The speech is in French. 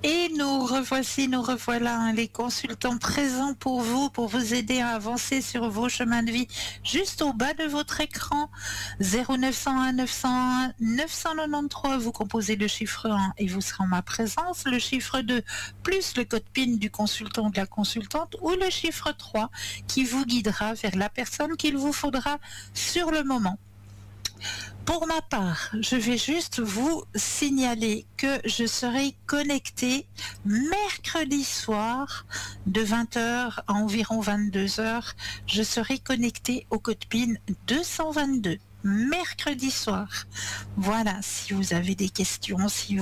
Et nous revoici, nous revoilà, hein, les consultants présents pour vous aider à avancer sur vos chemins de vie. Juste au bas de votre écran, 0901 901 993, vous composez le chiffre 1 et vous serez en ma présence, le chiffre 2 plus le code PIN du consultant ou de la consultante, ou le chiffre 3 qui vous guidera vers la personne qu'il vous faudra sur le moment. Pour ma part, je vais juste vous signaler que je serai connectée mercredi soir de 20h à environ 22h. Je serai connectée au code PIN 222. Mercredi soir. Voilà, si vous avez des questions, si